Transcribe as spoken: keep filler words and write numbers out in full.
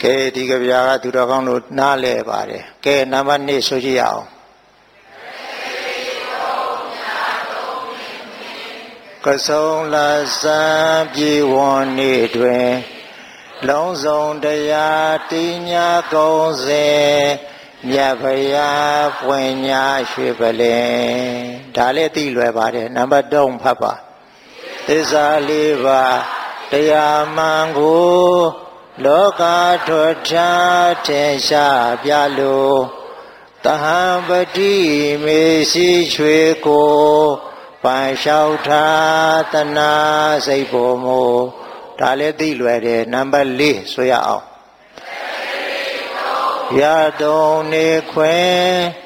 ကဲဒီကဗျာကသူတော်ကောင်းတို့နားလဲပါတယ်ကဲနံပါတ်နှစ်ဆိုကြည့်အောင်ကစုံလာစံပြေဝွန်နေတွင်လုံးစုံတရားတိညာကုံစဉ်မြတ်ဖရာပွင့်ညာရွှေပလင်ဒါလည်းသိလွယ်ပါတယ်နံပါတ်သုံးဖတ်ပါသစ္စာလေးပါးတရားမှန်ကိုလောကထွက်ချထင်ရှားပြလို့တဟံပတိမေရှိချွေကိုပန်လျှောက်ထားတနာစိတ်ပေါ်မူဒါလည်းသိလွယ်တယ်နံပါတ်လေးဆိုရအောင်ရတုံနေခွင်